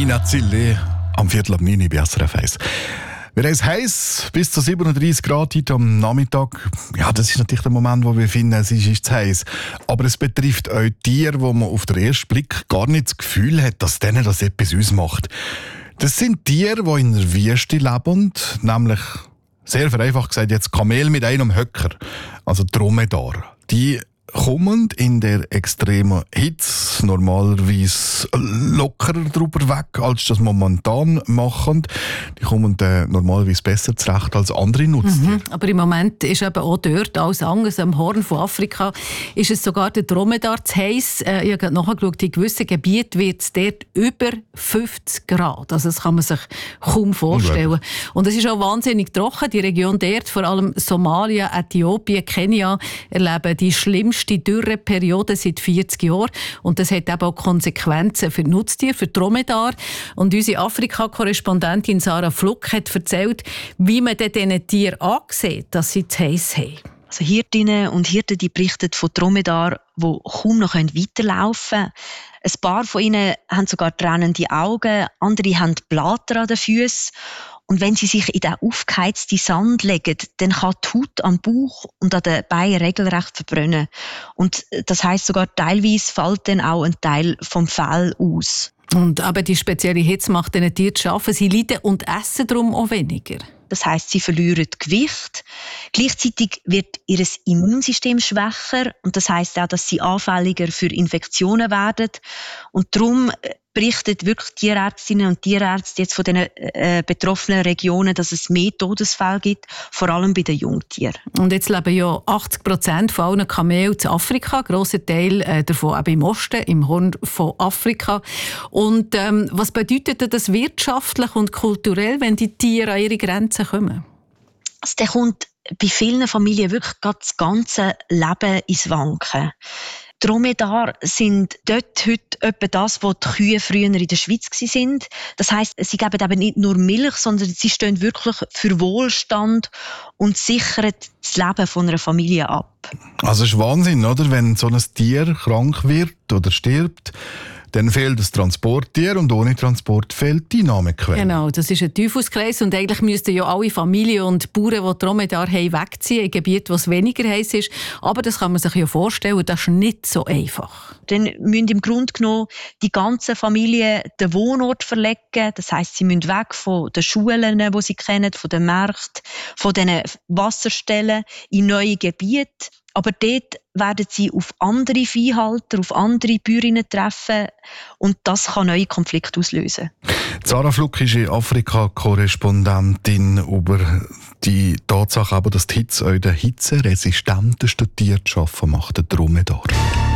Nina Zilli am 8:45 bei SRF 1. Wir haben es heiß, bis zu 37 Grad heute am Nachmittag. Ja, das ist natürlich der Moment, wo wir finden, es ist zu heiß. Aber es betrifft auch Tiere, wo man auf den ersten Blick gar nicht das Gefühl hat, dass denen das etwas ausmacht. Das sind Tiere, die in der Wüste leben, nämlich, sehr vereinfacht gesagt, jetzt Kamel mit einem Höcker, also Dromedar. Die kommen in der extremen Hitze normalerweise lockerer drüber weg, als das momentan machen. Die kommen normalerweise besser zurecht als andere Nutztiere. Aber im Moment ist eben auch dort alles anders. Am Horn von Afrika ist es sogar der Dromedar zu heiß. Ich habe gerade nachgeschaut, in gewissen Gebieten wird es dort über 50 Grad. Also das kann man sich kaum vorstellen. Und es ist auch wahnsinnig trocken. Die Region dort, vor allem Somalia, Äthiopien, Kenia, erleben die schlimmste Dürreperiode seit 40 Jahren. Und das hat eben auch Konsequenzen für die Nutztiere, für die Dromedar. Und unsere Afrika-Korrespondentin Sarah Fluck hat erzählt, wie man diesen Tieren ansieht, dass sie zu heiß haben. Also Hirtinnen und Hirten, die berichten von Dromedar, die kaum noch weiterlaufen können. Ein paar von ihnen haben sogar tränende Augen, andere haben Blatter an den Füßen. Und wenn sie sich in den aufgeheizten Sand legen, dann kann die Haut am Bauch und an den Beinen regelrecht verbrennen. Und das heisst sogar, teilweise fällt dann auch ein Teil vom Fell aus. Und aber die spezielle Hitze macht diesen Tieren zu schaffen. Sie leiden und essen darum auch weniger. Das heisst, sie verlieren Gewicht. Gleichzeitig wird ihr Immunsystem schwächer. Und das heisst auch, dass sie anfälliger für Infektionen werden. Und darum berichten wirklich Tierärztinnen und Tierärzte jetzt von den betroffenen Regionen, dass es mehr Todesfälle gibt, vor allem bei den Jungtieren. Und jetzt leben ja 80% von allen Kamelen in Afrika, ein grosser Teil davon eben im Osten, im Horn von Afrika. Und was bedeutet das wirtschaftlich und kulturell, wenn die Tiere an ihre Grenzen kommen? Also, der kommt bei vielen Familien wirklich das ganze Leben ins Wanken. Dromedar sind dort heute etwa das, was die Kühe früher in der Schweiz waren. Das heisst, sie geben eben nicht nur Milch, sondern sie stehen wirklich für Wohlstand und sichern das Leben von einer Familie ab. Also es ist Wahnsinn, oder? Wenn so ein Tier krank wird oder stirbt, dann fehlt das Transporttier und ohne Transport fehlt die Einnahmequelle. Genau, das ist ein Teufelskreis und eigentlich müssten ja alle Familien und Bauern, die Dromedar haben, wegziehen in Gebieten, wo es weniger heiß ist. Aber das kann man sich ja vorstellen, das ist nicht so einfach. Dann müssen im Grunde genommen die ganze Familie den Wohnort verlegen. Das heisst, sie müssen weg von den Schulen, die sie kennen, von den Märkten, von den Wasserstellen in neue Gebiete. Aber dort werden sie auf andere Viehhalter, auf andere Bäuerinnen treffen und das kann neue Konflikte auslösen. Sarah Fluck ist Afrika-Korrespondentin über die Tatsache, dass die Hitze auch den hitzeresistenten Tieren zu schaffen macht, der Dromedar.